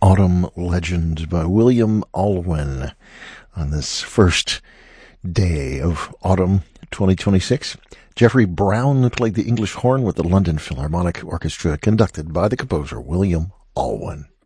Autumn Legend by William Alwyn on this first day of autumn 2026. Jeffrey Brown played the English horn with the London Philharmonic Orchestra, conducted by the composer William Alwyn.